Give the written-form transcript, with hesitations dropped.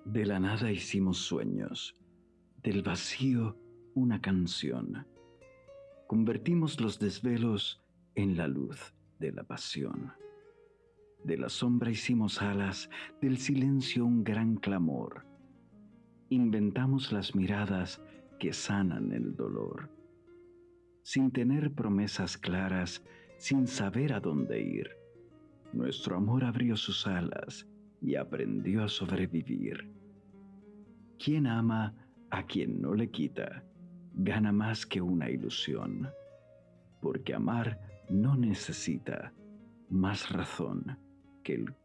De la nada hicimos sueños, del vacío una canción. Convertimos los desvelos en la luz de la pasión. De la sombra hicimos alas, del silencio un gran clamor. Inventamos las miradas que sanan el dolor. Sin tener promesas claras, sin saber a dónde ir, nuestro amor abrió sus alas y aprendió a sobrevivir. Quien ama a quien no le quita, gana más que una ilusión, porque amar no necesita más razón que el